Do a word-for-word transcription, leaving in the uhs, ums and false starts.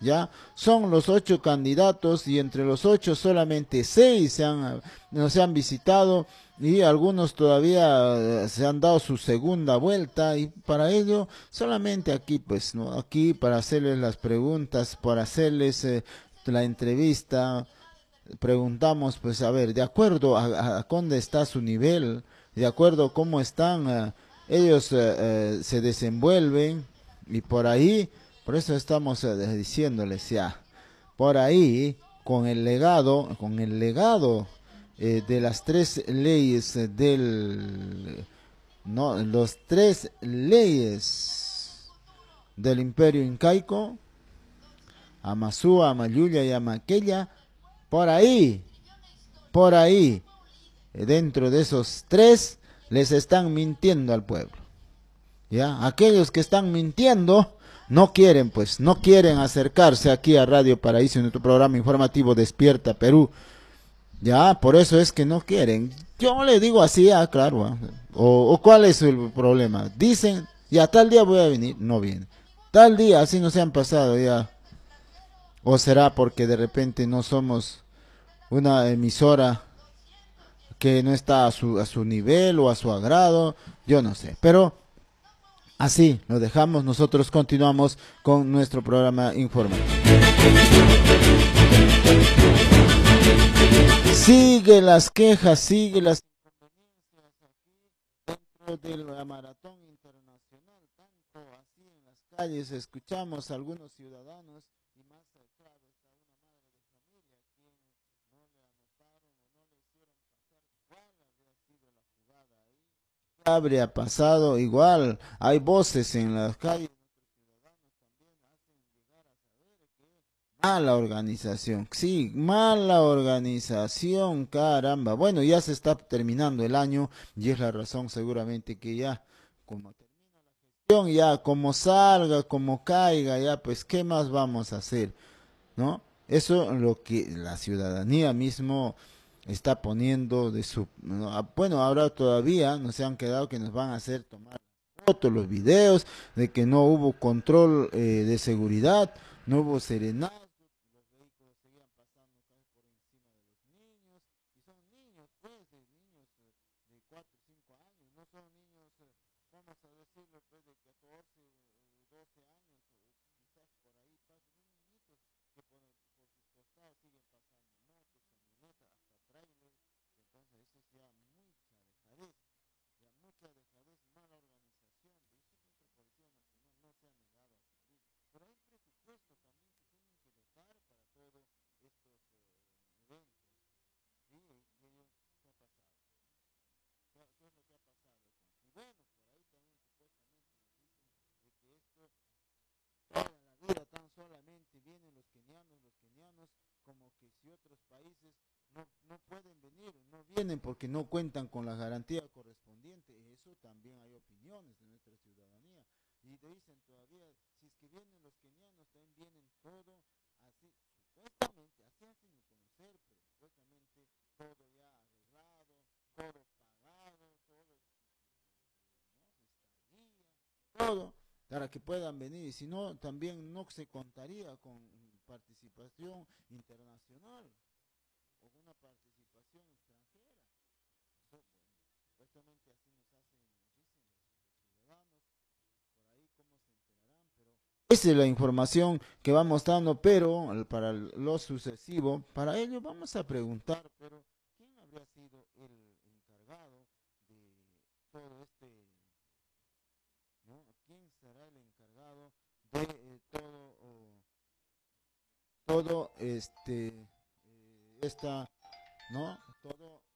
ya son los ocho candidatos y entre los ocho solamente seis se han, nos han visitado y algunos todavía eh, se han dado su segunda vuelta y para ello solamente aquí pues no aquí para hacerles las preguntas, para hacerles eh, la entrevista preguntamos, pues a ver, de acuerdo a, a, a dónde está su nivel, de acuerdo a cómo están, eh, ellos eh, eh, se desenvuelven y por ahí, por eso estamos eh, diciéndoles ya, por ahí, con el legado, con el legado eh, de las tres leyes eh, del, no, los tres leyes del imperio incaico, Amasúa, Amayuya y Amaquella, por ahí, por ahí, eh, dentro de esos tres, les están mintiendo al pueblo. ¿Ya? Aquellos que están mintiendo no quieren, pues, no quieren acercarse aquí a Radio Paraíso en nuestro programa informativo Despierta Perú. Ya, por eso es que no quieren. Yo le digo así, ah, claro. ah. O, o cuál es el problema. Dicen, ya tal día voy a venir, no viene. Tal día, así no se han pasado ya. O será porque de repente no somos una emisora que no está a su, a su nivel o a su agrado, yo no sé. Pero así lo dejamos, nosotros continuamos con nuestro programa informativo. Sigue las quejas, sigue las dentro de la maratón internacional, tanto así en las calles escuchamos a algunos ciudadanos y más claro está una madre de familia quien no le anotaron o no le hicieron pasar cuál habría sido la jugada ahí, qué habría pasado, igual hay voces en las calles. Mala organización, sí, mala organización, caramba. Bueno, ya se está terminando el año y es la razón seguramente que ya, como termina la gestión, ya como salga, como caiga, ya pues, ¿qué más vamos a hacer? ¿No? Eso es lo que la ciudadanía mismo está poniendo de su... ¿no? Ah, bueno, ahora todavía no se han quedado que nos van a hacer tomar fotos, los videos, de que no hubo control eh, de seguridad, no hubo serenata. Vida tan solamente vienen los kenianos, los kenianos, como que si otros países no, no pueden venir, no vienen porque no cuentan con la garantía correspondiente. Eso también hay opiniones de nuestra ciudadanía. Y te dicen todavía, si es que vienen los kenianos, también vienen todo así, supuestamente, así hacen de conocer, pero supuestamente todo ya arreglado, todo pagado, todo, ¿no? Estadía, todo para que puedan venir, y si no, también no se contaría con participación internacional o con una participación extranjera. Eso, bueno, supuestamente así nos hacen, nos dicen los, los ciudadanos, por ahí cómo se enterarán, pero esa es la información que vamos dando, pero para lo sucesivo, para ello vamos a preguntar, pero ¿quién habría sido el encargado de todo este... ¿no? ¿Quién será el encargado de eh, todo, oh, todo este, eh, esta, ¿no? Todo